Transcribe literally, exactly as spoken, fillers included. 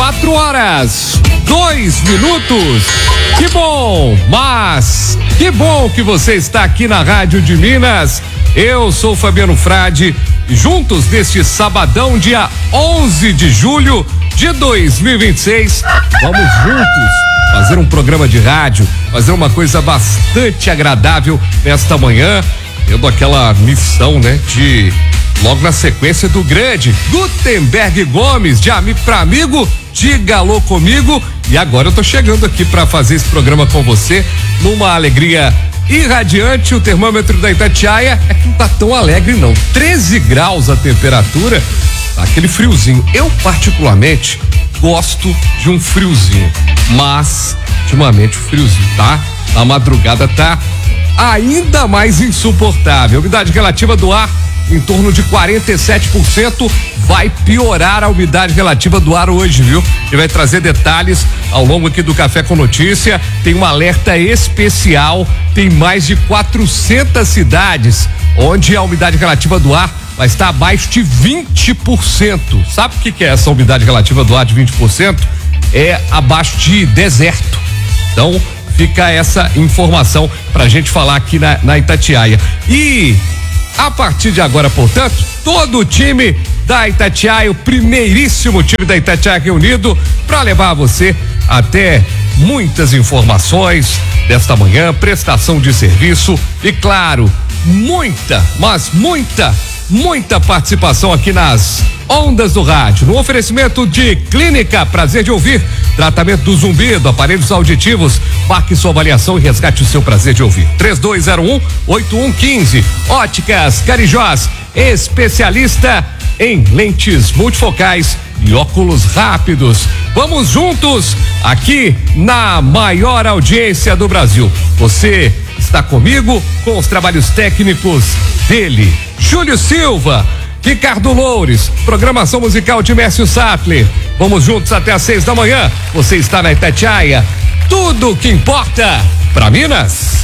Quatro horas, dois minutos. Que bom, mas que bom que você está aqui na Rádio de Minas. Eu sou Fabiano Frade, juntos neste sabadão, dia onze de julho de dois mil e vinte e seis. Vamos juntos fazer um programa de rádio, fazer uma coisa bastante agradável nesta manhã, tendo aquela missão, né, de logo na sequência do grande Gutenberg Gomes, de amigo para amigo, diga alô comigo. E agora eu tô chegando aqui para fazer esse programa com você numa alegria irradiante. O termômetro da Itatiaia é que não tá tão alegre não, treze graus a temperatura, tá aquele friozinho. Eu particularmente gosto de um friozinho, mas ultimamente o friozinho tá, a madrugada tá ainda mais insuportável. Umidade relativa do ar em torno de quarenta e sete por cento. Vai piorar a umidade relativa do ar hoje, viu? E vai trazer detalhes ao longo aqui do Café com Notícia. Tem um alerta especial, tem mais de quatrocentas cidades onde a umidade relativa do ar vai estar abaixo de vinte por cento. Sabe o que que é essa umidade relativa do ar de vinte por cento? É abaixo de deserto. Então, fica essa informação pra gente falar aqui na, na Itatiaia. E a partir de agora, portanto, todo o time da Itatiaia, o primeiríssimo time da Itatiaia reunido para levar a você até muitas informações desta manhã, prestação de serviço e, claro, muita, mas muita, muita participação aqui nas ondas do rádio. No oferecimento de Clínica Prazer de Ouvir, tratamento do zumbido, aparelhos auditivos, marque sua avaliação e resgate o seu prazer de ouvir. três dois zero um, oito um um cinco. Óticas Carijós, especialista em lentes multifocais e óculos rápidos. Vamos juntos aqui na maior audiência do Brasil. Você está comigo com os trabalhos técnicos dele, Júlio Silva, Ricardo Loures, programação musical de Mércio Sattler. Vamos juntos até às seis da manhã. Você está na Itatiaia. Tudo o que importa para Minas.